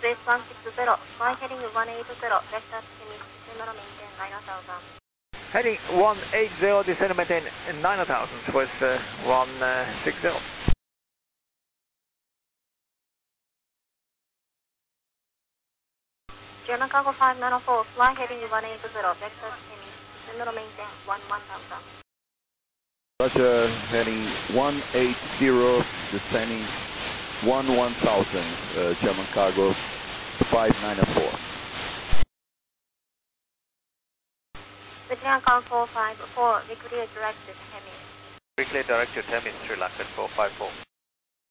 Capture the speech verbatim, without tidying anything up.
Swiss one six zero, fly heading one eight zero, vector Timis, descend maintain nine thousand. Heading one eight zero, descend maintain nine thousand, Swiss uh, one six zero. German Cargo five nine four, fly heading one eight zero, vector Timis, descend maintain one one thousand. Roger, heading one eight zero, descending one one thousand, uh, German Cargo five nine four. German Cargo five four, we clear direct to Timis. We clear direct to Timis, Sri Lanka four five four.